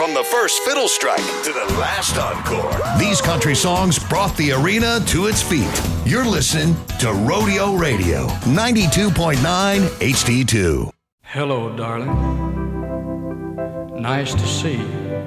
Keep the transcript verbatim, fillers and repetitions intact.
From the first fiddle strike to the last encore. These country songs brought the arena to its feet. You're listening to Rodeo Radio, ninety-two point nine H D two. Hello, darling. Nice to see you.